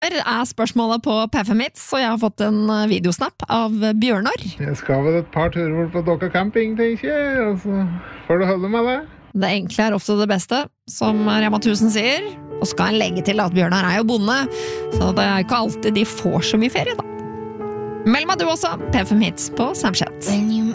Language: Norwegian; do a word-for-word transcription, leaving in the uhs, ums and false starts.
Er spørsmålet på P F M Hits, og jeg har fått en videosnap av Bjørnar. Jeg skal vel et par turer bort på Dokka camping, tenker jeg, og så får du holde med det. Det enkle er ofte det beste, som Rema tusen sier. Og skal en legge til at Bjørnar er jo bonde, så det er ikke alltid de får så mye ferie, da. Meld meg du også, P F M Hits på Snapchat.